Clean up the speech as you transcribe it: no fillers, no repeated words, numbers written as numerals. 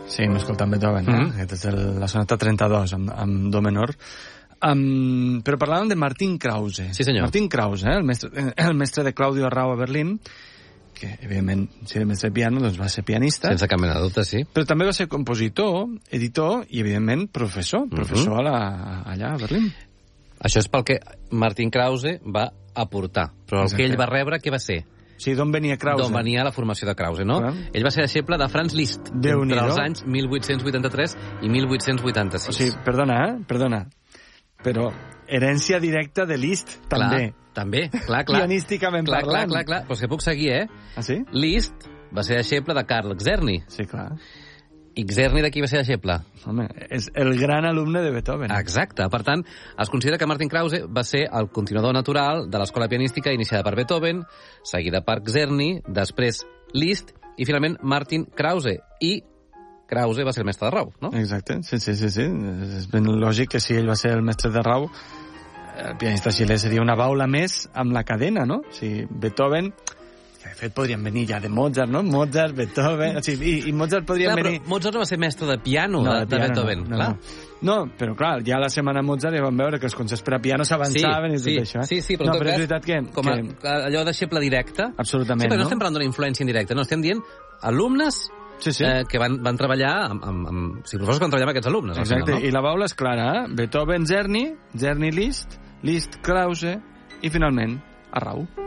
Sí, hem escoltat Beethoven, Aquesta és la sonata 32, amb do menor. Però parlàvem de Martin Krause. Sí, senyor. Martin Krause, el mestre de Claudio Arrau a Berlín, que, evidentment, si era mestre de piano, doncs va ser pianista. Sense cap mena de dubte, sí. Però també va ser compositor, editor i, evidentment, professor allà a Berlín. Això és pel que Martin Krause va aportar. Però el que ell va rebre, què va ser? Sí, d'on venia Krause? D'on venia la formació de Krause, no? Clar. Ell va ser deixeble de Franz Liszt entre els anys 1883 i 1886. O sigui, perdona, però herència directa de Liszt, també. També, clar. Pianísticament parlant. Clar. Però és que puc seguir, Ah, sí? Liszt va ser deixeble de Carl Czerny. Sí, clar. I Czerny de qui va ser deixeble? Home, és el gran alumne de Beethoven. Exacte. Per tant, es considera que Martin Krause va ser el continuador natural de l'escola pianística iniciada per Beethoven, seguida per Czerny, després Liszt i finalment Martin Krause. I Krause va ser el mestre de Rau, no? Exacte, sí. És ben lògic que si ell va ser el mestre de Rau, el pianista xilè seria una baula més amb la cadena, no? O sigui, Beethoven... De fet, podrien venir ja de Mozart, no? Mozart, Beethoven... O sigui, i Mozart podrien venir... Però Mozart no va ser mestre de piano de Beethoven, clar. No, però clar, ja la setmana Mozart ja vam veure que els concerts per a piano s'avançaven i tot això. Sí, però en tot cas, és veritat que... Com allò de deixeble directe... Absolutament, sí, però no estem parlant d'una influència indirecta, no, estem dient alumnes que van treballar amb professors que van treballar amb aquests alumnes. Exacte, i la baula és clara, Beethoven, Czerny, Liszt, Krause i finalment Arrau.